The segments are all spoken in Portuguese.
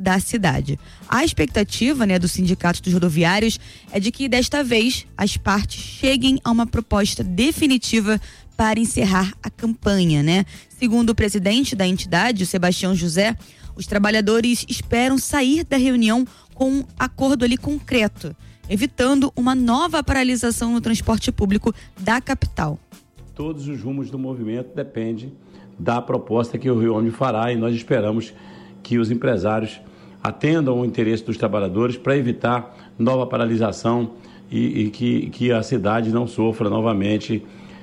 da cidade. A expectativa, né, do Sindicato dos Rodoviários é de que desta vez as partes cheguem a uma proposta definitiva para encerrar a campanha, né? Segundo o presidente da entidade, o Sebastião José, os trabalhadores esperam sair da reunião com um acordo ali concreto, evitando uma nova paralisação no transporte público da capital. Todos os rumos do movimento dependem da proposta que o Rio Ônibus fará, e nós esperamos que os empresários atendam ao interesse dos trabalhadores para evitar nova paralisação e que a cidade não sofra novamente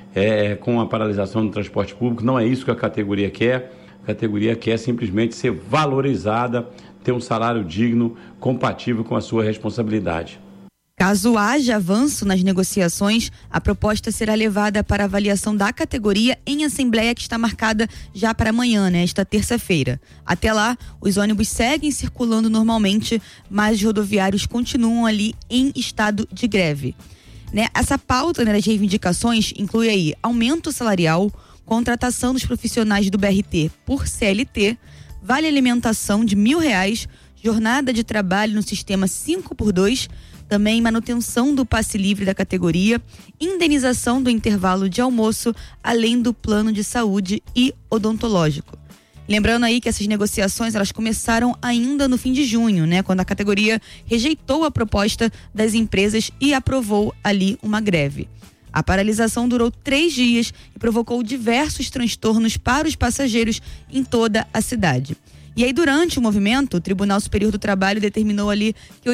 com a paralisação do transporte público. Não é isso que a categoria quer. A categoria quer simplesmente ser valorizada, ter um salário digno, compatível com a sua responsabilidade. Caso haja avanço nas negociações, a proposta será levada para avaliação da categoria em assembleia que está marcada já para amanhã, né, esta terça-feira. Até lá, os ônibus seguem circulando normalmente, mas os rodoviários continuam ali em estado de greve. Né? Essa pauta, né, das reivindicações inclui aí aumento salarial, contratação dos profissionais do BRT por CLT, vale alimentação de R$1.000, jornada de trabalho no sistema 5x2, também manutenção do passe livre da categoria, indenização do intervalo de almoço, além do plano de saúde e odontológico. Lembrando aí que essas negociações elas começaram ainda no fim de junho, né, quando a categoria rejeitou a proposta das empresas e aprovou ali uma greve. A paralisação durou 3 dias e provocou diversos transtornos para os passageiros em toda a cidade. E aí, durante o movimento, o Tribunal Superior do Trabalho determinou ali que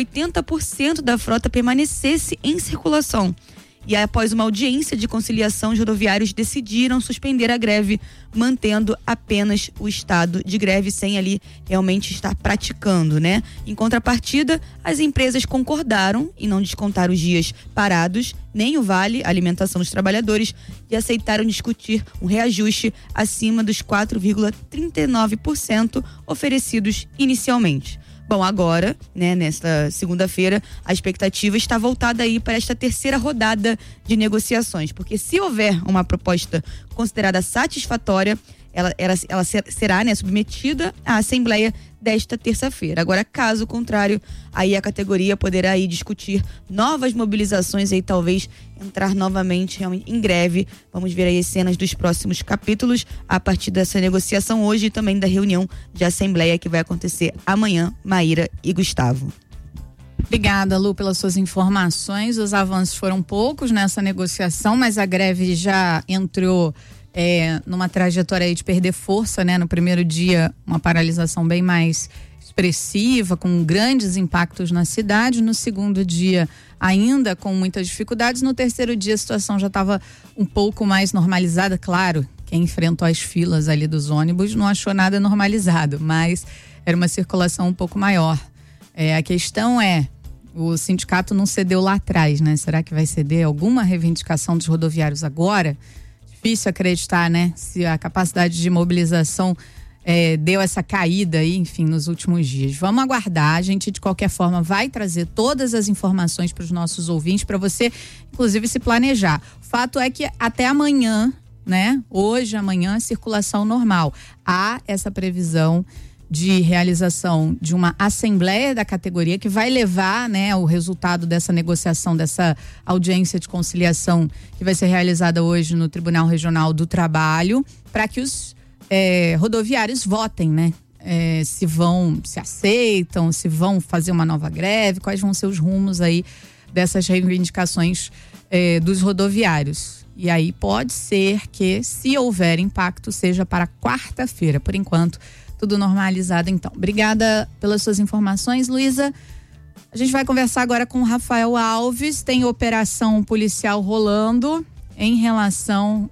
80% da frota permanecesse em circulação. E aí, após uma audiência de conciliação, os rodoviários decidiram suspender a greve, mantendo apenas o estado de greve sem ali realmente estar praticando, né? Em contrapartida, as empresas concordaram em não descontar os dias parados, nem o vale alimentação dos trabalhadores, e aceitaram discutir um reajuste acima dos 4,39% oferecidos inicialmente. Bom, agora, né, nesta segunda-feira, a expectativa está voltada aí para esta terceira rodada de negociações, porque se houver uma proposta considerada satisfatória, ela será, né, submetida à Assembleia desta terça-feira. Agora, caso contrário, aí a categoria poderá aí discutir novas mobilizações e talvez entrar novamente em greve. Vamos ver aí as cenas dos próximos capítulos a partir dessa negociação hoje e também da reunião de Assembleia que vai acontecer amanhã, Maíra e Gustavo. Obrigada, Lu, pelas suas informações. Os avanços foram poucos nessa negociação, mas a greve já entrou numa trajetória aí de perder força, né? No primeiro dia, uma paralisação bem mais expressiva, com grandes impactos na cidade. No segundo dia, ainda com muitas dificuldades. No terceiro dia, a situação já estava um pouco mais normalizada. Claro, quem enfrentou as filas ali dos ônibus não achou nada normalizado, mas era uma circulação um pouco maior. A questão o sindicato não cedeu lá atrás, né? Será que vai ceder alguma reivindicação dos rodoviários agora? Difícil acreditar, né? Se a capacidade de mobilização deu essa caída aí, enfim, nos últimos dias. Vamos aguardar. A gente, de qualquer forma, vai trazer todas as informações para os nossos ouvintes, para você, inclusive, se planejar. O fato é que até amanhã, né? Hoje, amanhã, circulação normal. Há essa previsão de realização de uma assembleia da categoria que vai levar, né, o resultado dessa negociação, dessa audiência de conciliação que vai ser realizada hoje no Tribunal Regional do Trabalho, para que os rodoviários votem, né? Se aceitam, se vão fazer uma nova greve, quais vão ser os rumos aí dessas reivindicações dos rodoviários. E aí pode ser que, se houver impacto, seja para quarta-feira. Por enquanto, tudo normalizado, então. Obrigada pelas suas informações, Luísa. A gente vai conversar agora com o Rafael Alves. Tem operação policial rolando em relação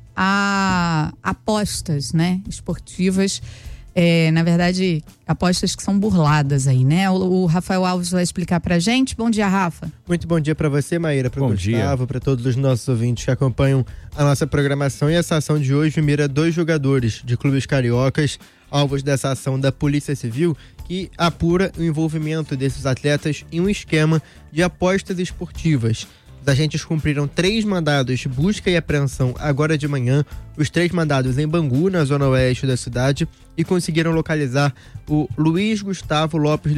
a apostas, né, esportivas. Na verdade, apostas que são burladas aí, né? O Rafael Alves vai explicar pra gente. Bom dia, Rafa. Muito bom dia pra você, Maíra, pro Gustavo, pra todos os nossos ouvintes que acompanham a nossa programação. E essa ação de hoje mira 2 jogadores de clubes cariocas, alvos dessa ação da Polícia Civil, que apura o envolvimento desses atletas em um esquema de apostas esportivas. Os agentes cumpriram 3 mandados de busca e apreensão agora de manhã, os 3 mandados em Bangu, na zona oeste da cidade, e conseguiram localizar o Luiz Gustavo Lopes